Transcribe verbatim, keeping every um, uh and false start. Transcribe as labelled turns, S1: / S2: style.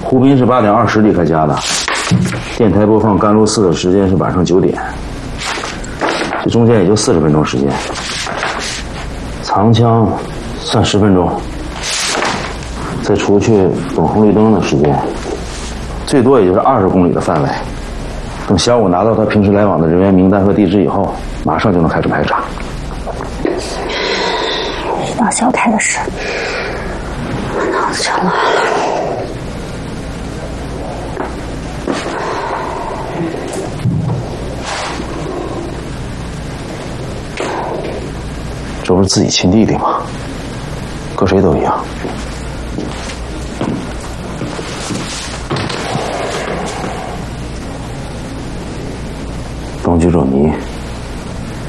S1: 湖滨是八点二十离开家的，电台播放甘露寺的时间是晚上九点，这中间也就四十分钟时间。藏枪算十分钟，再除去等红绿灯的时间，最多也就是二十公里的范围。等小五拿到他平时来往的人员名单和地址以后，马上就能开始排查。
S2: 遇到小太的事，我脑子全乱了。
S1: 这不是自己亲弟弟吗？搁谁都一样。东居若迷。